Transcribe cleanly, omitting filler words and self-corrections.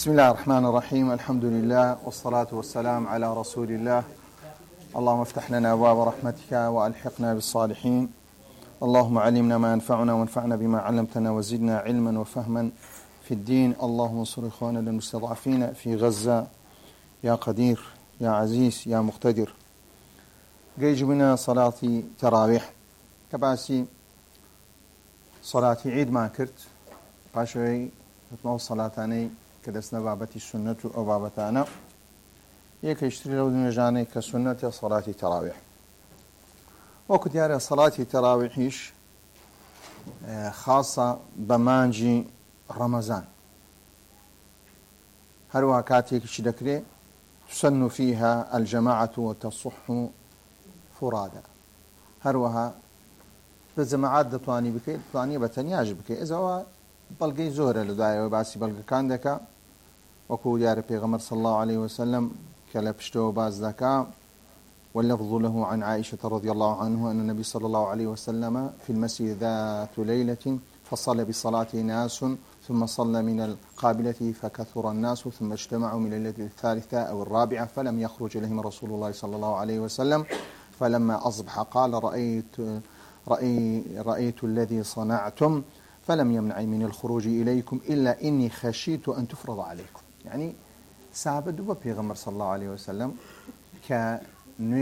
بسم الله الرحمن الرحيم. الحمد لله والصلاة والسلام على رسول الله. اللهم افتح لنا أبواب رحمتك وألحقنا بالصالحين. اللهم علمنا ما ينفعنا وانفعنا بما علمتنا وزدنا علما وفهما في الدين. اللهم انصر إخواننا المستضعفين في غزة يا قدير يا عزيز يا مقتدر. جيج بنا صلاة تراويح كباسي صلاة عيد ما كرت قاشوي تتنو صلاتاني كدسنا بابتي السنة أو بابتانا يك يشتري لو دنجاني كسنة صلاة تراويح. وقت ياري صلاة تراويحيش خاصة بمانجي رمضان هروا كاتيك شدكري تسن فيها الجماعة وتصح فرادا. هروها بالجماعات دتواني بكي دتواني بتنياج بكي إذا هو بلقي زهرة لدعاء وباسي بلقي كان دكا وكو ياري بيغمر صلى الله عليه وسلم كلبشتو باز دكا. واللفظ له عن عائشة رضي الله عنه أن النبي صلى الله عليه وسلم في المسجد ذات ليلة فصلى بالصلاة ناس ثم صلى من القابلة فكثر الناس ثم اجتمعوا من الليلة الثالثة أو الرابعة فلم يخرج إليهم رسول الله صلى الله عليه وسلم فلما أصبح قال رأيت الذي صنعتم فلم يمنع من الخروج إليكم إلا إني خشيت أن تفرض عليكم. يعني سابد بيغمر صلى الله عليه وسلم